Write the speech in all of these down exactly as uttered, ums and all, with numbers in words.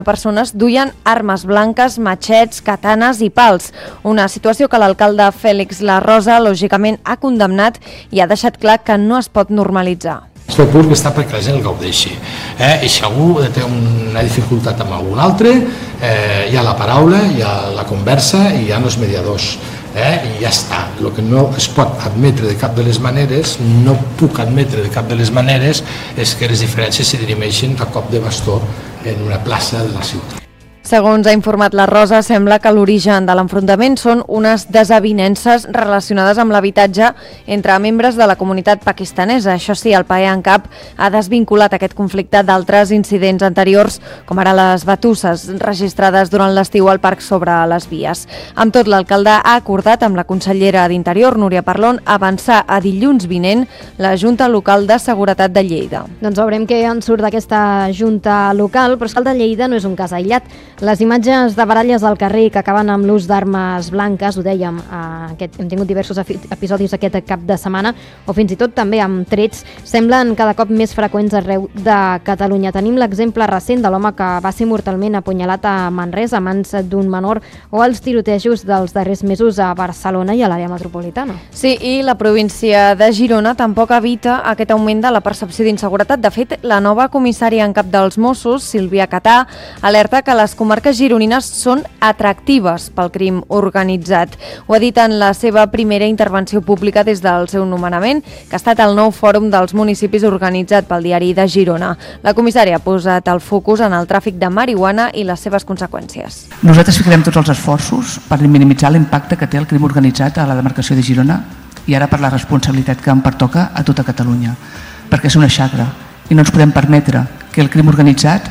persones duien armes blanques, matxets, katanes i pals. Una situació que l'alcalde Félix La Rosa lògicament ha condemnat i ha deixat clar que no es pot normalitzar. El públic està perquè la gent el gaudeixi. Eh? I si algú té una dificultat amb algun altre, eh, hi ha la paraula, hi ha la conversa i hi ha els mediadors. Eh? I ja està. El que no es pot admetre de cap de les maneres, no puc admetre de cap de les maneres, és que les diferències se dirimeixin a cop de bastó en una plaça de la ciutat. Segons ha informat La Rosa, sembla que l'origen de l'enfrontament són unes desavinences relacionades amb l'habitatge entre membres de la comunitat pakistanesa. Això sí, el P A E en cap ha desvinculat aquest conflicte d'altres incidents anteriors, com ara les batusses registrades durant l'estiu al parc sobre les vies. Amb tot, l'alcalde ha acordat amb la consellera d'Interior, Núria Parlon, avançar a dilluns vinent la Junta Local de Seguretat de Lleida. Doncs veurem què en surt d'aquesta Junta Local, però és que el de Lleida no és un cas aïllat. Les imatges de baralles al carrer que acaben amb l'ús d'armes blanques, ho dèiem, aquest, hem tingut diversos episodis aquest cap de setmana, o fins i tot també amb trets, semblen cada cop més freqüents arreu de Catalunya. Tenim l'exemple recent de l'home que va ser mortalment apunyalat a Manresa a mans d'un menor, o els tirotejos dels darrers mesos a Barcelona i a l'àrea metropolitana. Sí, i la província de Girona tampoc evita aquest augment de la percepció d'inseguretat. De fet, la nova comissària en cap dels Mossos, Sílvia Catà, alerta que les comarques gironines són atractives pel crim organitzat. Ho ha dit en la seva primera intervenció pública des del seu nomenament, que ha estat el nou fòrum dels municipis organitzat pel Diari de Girona. La comissària ha posat el focus en el tràfic de marihuana i les seves conseqüències. Nosaltres ficarem tots els esforços per minimitzar l'impacte que té el crim organitzat a la demarcació de Girona i ara per la responsabilitat que em pertoca a tota Catalunya, perquè és una xacra i no ens podem permetre que el crim organitzat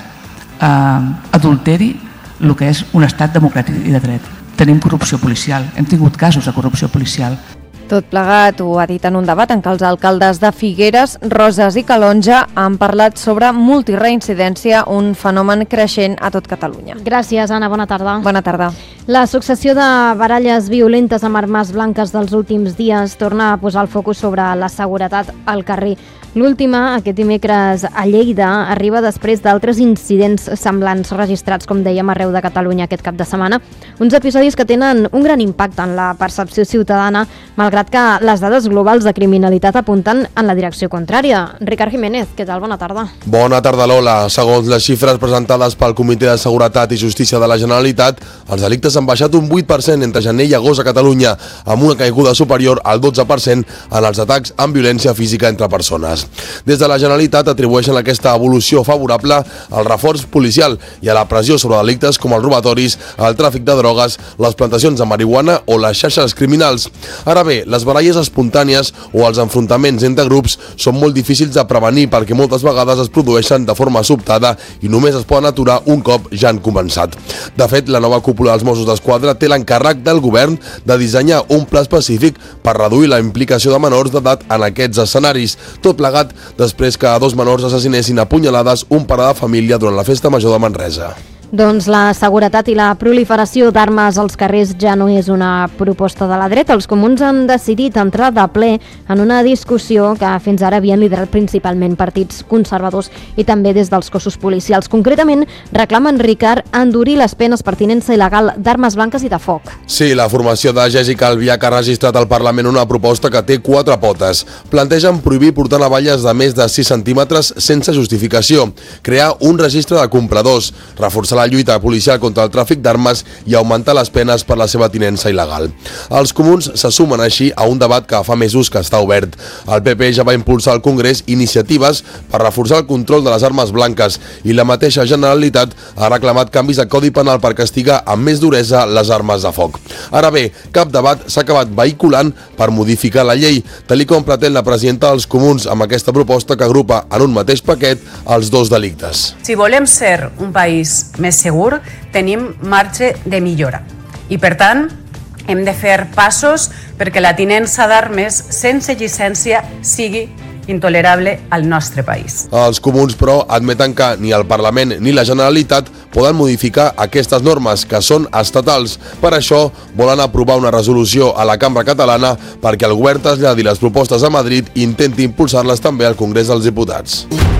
eh, adulteri el que és un estat democràtic i de dret. Tenim corrupció policial, hem tingut casos de corrupció policial. Tot plegat ho ha dit en un debat en què els alcaldes de Figueres, Roses i Calonja han parlat sobre multireincidència, un fenomen creixent a tot Catalunya. Gràcies, Anna. Bona tarda. Bona tarda. La successió de baralles violentes amb armes blanques dels últims dies torna a posar el focus sobre la seguretat al carrer. L'última, aquest dimecres a Lleida, arriba després d'altres incidents semblants registrats, com dèiem, arreu de Catalunya aquest cap de setmana. Uns episodis que tenen un gran impacte en la percepció ciutadana, malgrat que les dades globals de criminalitat apunten en la direcció contrària. Ricard Jiménez, què tal? Bona tarda. Bona tarda, Lola. Segons les xifres presentades pel Comitè de Seguretat i Justícia de la Generalitat, els delictes han baixat un vuit per cent entre gener i agost a Catalunya, amb una caiguda superior al dotze per cent en els atacs amb violència física entre persones. Des de la Generalitat atribueixen aquesta evolució favorable al reforç policial i a la pressió sobre delictes com els robatoris, el tràfic de drogues, les plantacions de marihuana o les xarxes criminals. Ara bé, les baralles espontànies o els enfrontaments entre grups són molt difícils de prevenir perquè moltes vegades es produeixen de forma sobtada i només es poden aturar un cop ja han començat. De fet, la nova cúpula dels Mossos d'Esquadra té l'encàrrec del govern de dissenyar un pla específic per reduir la implicació de menors d'edat en aquests escenaris, tot plegat després que dos menors assassinessin a punyalades un pare de família durant la festa major de Manresa. Doncs la seguretat i la proliferació d'armes als carrers ja no és una proposta de la dreta. Els comuns han decidit entrar de ple en una discussió que fins ara havien liderat principalment partits conservadors i també des dels cossos policials. Concretament, reclamen, Ricard, endurir les penes per tinença il·legal d'armes blanques i de foc. Sí, la formació de Jessica Albiach ha registrat al Parlament una proposta que té quatre potes. Plantegen prohibir portar navalles de més de sis centímetres sense justificació, crear un registre de compradors, reforçar la lluita policial contra el tràfic d'armes i augmentar les penes per la seva tinença il·legal. Els comuns se sumen així a un debat que fa mesos que està obert. El P P ja va impulsar al Congrés iniciatives per reforçar el control de les armes blanques i la mateixa Generalitat ha reclamat canvis de Codi Penal per castigar amb més duresa les armes de foc. Ara bé, cap debat s'ha acabat vehiculant per modificar la llei, tal com pretén la presidenta dels comuns amb aquesta proposta que agrupa en un mateix paquet els dos delictes. Si volem ser un país més segur, tenim marge de millora. I, per tant, hem de fer passos perquè la tinença d'armes sense llicència sigui intolerable al nostre país. Els comuns, però, admeten que ni el Parlament ni la Generalitat poden modificar aquestes normes, que són estatals. Per això, volen aprovar una resolució a la Cambra Catalana perquè el govern traslladi les propostes a Madrid i intenti impulsar-les també al Congrés dels Diputats.